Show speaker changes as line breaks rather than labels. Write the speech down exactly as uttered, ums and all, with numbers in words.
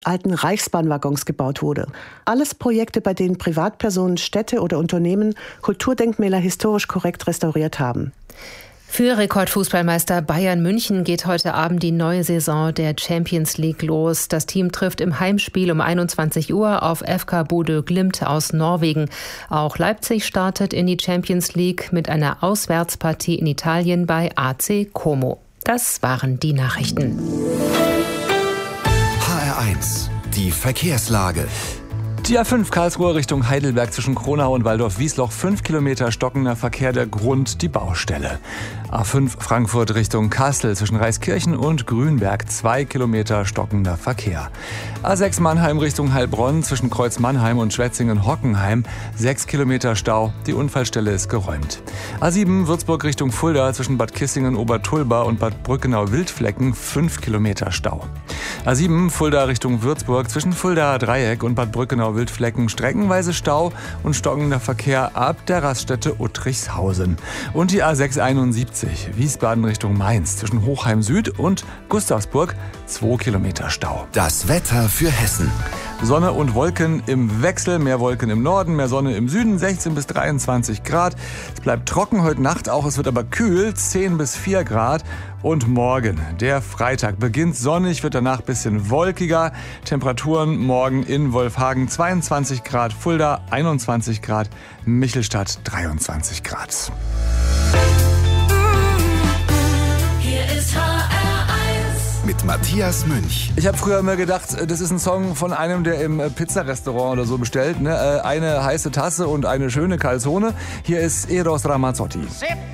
alten Reichsbahnwaggons gebaut wurde. Alles Projekte, bei denen Privatpersonen, Städte oder Unternehmen Kulturdenkmäler historisch korrekt restauriert haben.
Für Rekordfußballmeister Bayern München geht heute Abend die neue Saison der Champions League los. Das Team trifft im Heimspiel um einundzwanzig Uhr auf F K Bodø Glimt aus Norwegen. Auch Leipzig startet in die Champions League mit einer Auswärtspartie in Italien bei A C Como. Das waren die Nachrichten.
H R eins, die Verkehrslage.
Die A fünf Karlsruhe Richtung Heidelberg zwischen Kronau und Waldorf-Wiesloch, fünf Kilometer stockender Verkehr, der Grund die Baustelle. A fünf Frankfurt Richtung Kassel zwischen Reiskirchen und Grünberg, zwei Kilometer stockender Verkehr. A sechs Mannheim Richtung Heilbronn zwischen Kreuz Mannheim und Schwetzingen-Hockenheim, sechs Kilometer Stau, die Unfallstelle ist geräumt. A sieben Würzburg Richtung Fulda zwischen Bad Kissingen-Obertulba und Bad Brückenau-Wildflecken, fünf Kilometer Stau. A sieben Fulda Richtung Würzburg zwischen Fulda Dreieck und Bad Brückenau-Wildflecken, streckenweise Stau und stockender Verkehr ab der Raststätte Uttrichshausen. Und die A sechs einundsiebzig Wiesbaden Richtung Mainz zwischen Hochheim Süd und Gustavsburg, zwei Kilometer Stau.
Das Wetter für Hessen.
Sonne und Wolken im Wechsel, mehr Wolken im Norden, mehr Sonne im Süden, sechzehn bis dreiundzwanzig Grad. Es bleibt trocken heute Nacht auch, es wird aber kühl, zehn bis vier Grad. Und morgen, der Freitag, beginnt sonnig, wird danach ein bisschen wolkiger. Temperaturen morgen in Wolfhagen zweiundzwanzig Grad, Fulda einundzwanzig Grad, Michelstadt dreiundzwanzig Grad.
Mit Matthias Münch.
Ich habe früher immer gedacht, das ist ein Song von einem, der im Pizzarestaurant oder so bestellt. Ne? Eine heiße Tasse und eine schöne Calzone. Hier ist Eros Ramazzotti.